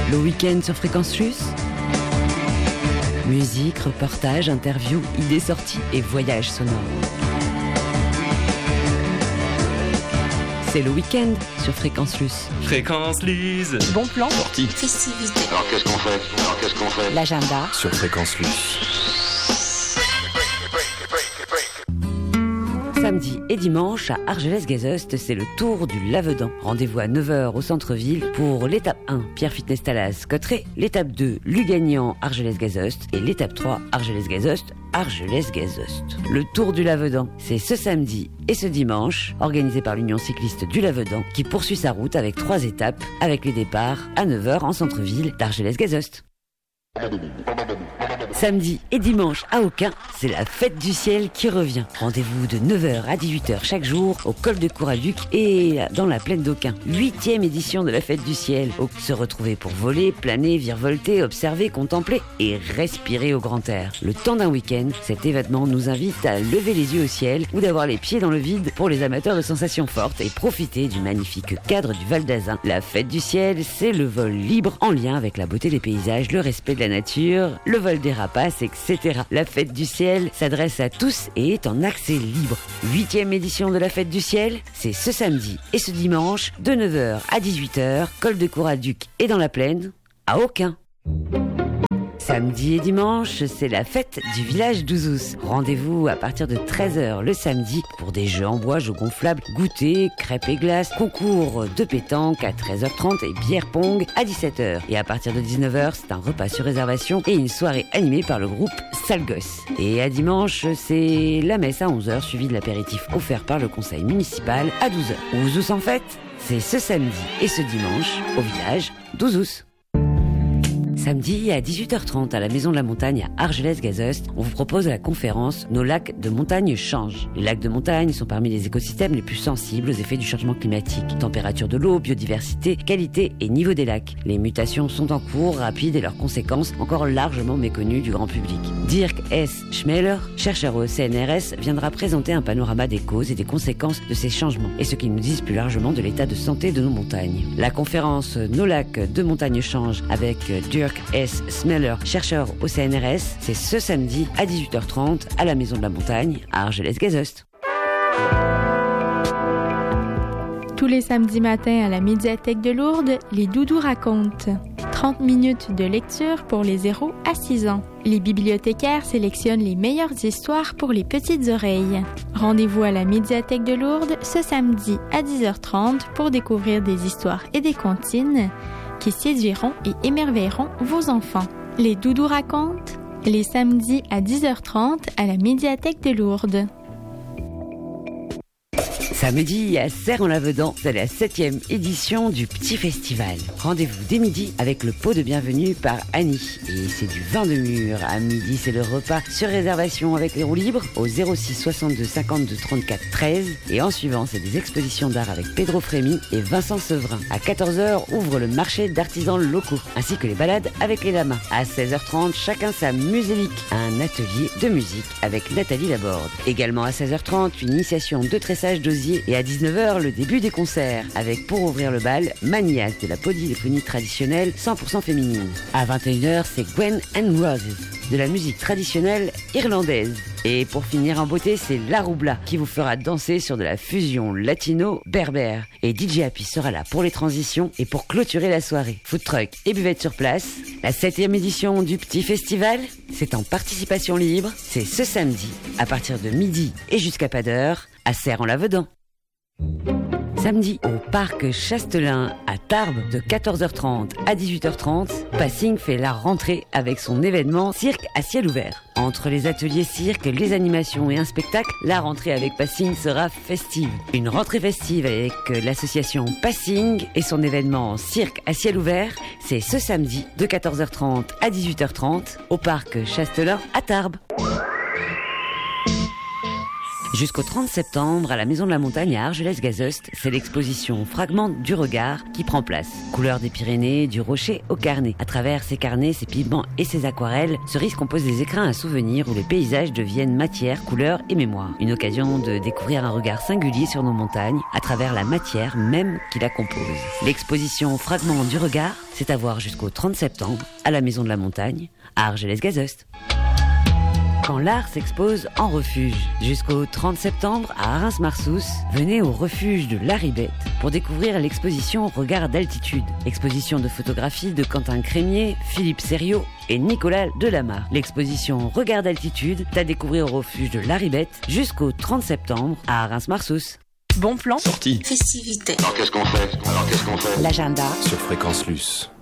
Le week-end sur Fréquence Plus. Musique, reportages, interviews, idées sorties et voyages sonores. C'est le week-end sur Fréquence Plus. Fréquence Lise. Bon plan. Sortie. Festivité. Alors qu'est-ce qu'on fait L'agenda. Sur Fréquence Plus. Samedi et dimanche à Argelès-Gazost, c'est le tour du Lavedan. Rendez-vous à 9h au centre-ville pour l'étape 1, Pierre Fitness Talas, Cotteret, l'étape 2, Lugagnan, Argelès-Gazost et l'étape 3, Argelès-Gazost, Argelès-Gazost. Le tour du Lavedan, c'est ce samedi et ce dimanche, organisé par l'Union cycliste du Lavedan, qui poursuit sa route avec 3 étapes, avec les départs à 9h en centre-ville d'Argelès-Gazost. Samedi et dimanche à Aucun, c'est la fête du ciel qui revient. Rendez-vous de 9h à 18h chaque jour au col de Couraduc et dans la plaine d'Aucun. 8e édition de la fête du ciel. Se retrouver pour voler, planer, virevolter, observer, contempler et respirer au grand air. Le temps d'un week-end, cet événement nous invite à lever les yeux au ciel ou d'avoir les pieds dans le vide pour les amateurs de sensations fortes et profiter du magnifique cadre du Val d'Azun. La fête du ciel, c'est le vol libre en lien avec la beauté des paysages, le respect de la nature, le vol des rapaces, etc. La fête du ciel s'adresse à tous et est en accès libre. 8e édition de la fête du ciel, c'est ce samedi et ce dimanche de 9h à 18h, col de Couraduc et dans la plaine, à Aucun. Samedi et dimanche, c'est la fête du village d'Ouzous. Rendez-vous à partir de 13h le samedi pour des jeux en bois, jeux gonflables, goûter, crêpes et glaces, concours de pétanque à 13h30 et bière pong à 17h. Et à partir de 19h, c'est un repas sur réservation et une soirée animée par le groupe Sale Gosse. Et à dimanche, c'est la messe à 11h suivie de l'apéritif offert par le conseil municipal à 12h. Ouzous en fête, c'est ce samedi et ce dimanche au village d'Ouzous. Samedi à 18h30 à la Maison de la Montagne à Argelès-Gazost, on vous propose la conférence « Nos lacs de montagne changent ». Les lacs de montagne sont parmi les écosystèmes les plus sensibles aux effets du changement climatique. Température de l'eau, biodiversité, qualité et niveau des lacs. Les mutations sont en cours, rapides et leurs conséquences encore largement méconnues du grand public. Dirk S. Schmeller, chercheur au CNRS, viendra présenter un panorama des causes et des conséquences de ces changements et ce qu'ils nous disent plus largement de l'état de santé de nos montagnes. La conférence « Nos lacs de montagne changent » avec Dirk S. Smeller, chercheur au CNRS, c'est ce samedi à 18h30 à la Maison de la Montagne à Argelès-Gazost. Tous les samedis matins à la médiathèque de Lourdes, les Doudous racontent. 30 minutes de lecture pour les 0 à 6 ans. Les bibliothécaires sélectionnent les meilleures histoires pour les petites oreilles. Rendez-vous à la médiathèque de Lourdes ce samedi à 10h30 pour découvrir des histoires et des comptines qui séduiront et émerveilleront vos enfants. Les Doudous racontent, les samedis à 10h30 à la médiathèque de Lourdes. Samedi à Serre-en-Lavedan, c'est la 7e édition du Petit Festival. Rendez-vous dès midi avec le pot de bienvenue par Annie. Et c'est du vin de mûre. À midi, c'est le repas sur réservation avec les roues libres au 06 62 52 34 13. Et en suivant, c'est des expositions d'art avec Pedro Frémy et Vincent Severin. À 14h, ouvre le marché d'artisans locaux, ainsi que les balades avec les lamas. À 16h30, chacun sa musélique, un atelier de musique avec Nathalie Laborde. Également à 16h30, une initiation de tressage d'osier. Et à 19h, le début des concerts, avec pour ouvrir le bal, Maniac de la polyphonie traditionnelle 100% féminine. À 21h, c'est Gwen and Roses, de la musique traditionnelle irlandaise. Et pour finir en beauté, c'est La Roubla qui vous fera danser sur de la fusion latino-berbère. Et DJ Happy sera là pour les transitions et pour clôturer la soirée. Food truck et buvette sur place. La 7e édition du Petit Festival, c'est en participation libre. C'est ce samedi, à partir de midi et jusqu'à pas d'heure, à Serre-en-Lavedan. Samedi, au parc Chastelin à Tarbes de 14h30 à 18h30, Passing fait la rentrée avec son événement Cirque à ciel ouvert. Entre les ateliers cirque, les animations et un spectacle, la rentrée avec Passing sera festive. Une rentrée festive avec l'association Passing et son événement Cirque à ciel ouvert, c'est ce samedi de 14h30 à 18h30 au parc Chastelin à Tarbes. Jusqu'au 30 septembre, à la Maison de la Montagne à Argelès-Gazost, c'est l'exposition Fragments du regard qui prend place. Couleurs des Pyrénées, du rocher au carnet. À travers ces carnets, ces pigments et ces aquarelles, Cerise compose des écrins à souvenirs où les paysages deviennent matière, couleur et mémoire. Une occasion de découvrir un regard singulier sur nos montagnes à travers la matière même qui la compose. L'exposition Fragments du regard, c'est à voir jusqu'au 30 septembre à la Maison de la Montagne à Argelès-Gazost. Quand l'art s'expose en refuge. Jusqu'au 30 septembre à Reims-Marsous, venez au refuge de la Ribette pour découvrir l'exposition Regard d'altitude. Exposition de photographie de Quentin Crémier, Philippe Sériot et Nicolas Delamarre. L'exposition Regard d'altitude est à découvrir au refuge de la Ribette jusqu'au 30 septembre à Reims-Marsous. Bon plan. Sortie. Festivité. Alors qu'est-ce qu'on fait ? L'agenda Sur Fréquence Luce.